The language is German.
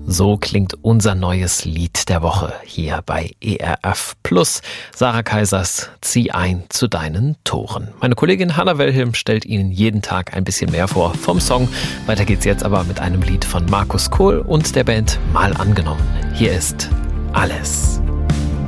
So klingt unser neues Lied der Woche hier bei ERF Plus. Sarah Kaisers, zieh ein zu deinen Toren. Meine Kollegin Hanna Wellhilm stellt Ihnen jeden Tag ein bisschen mehr vor vom Song. Weiter geht's jetzt aber mit einem Lied von Markus Kohl und der Band Mal angenommen. Hier ist Alles.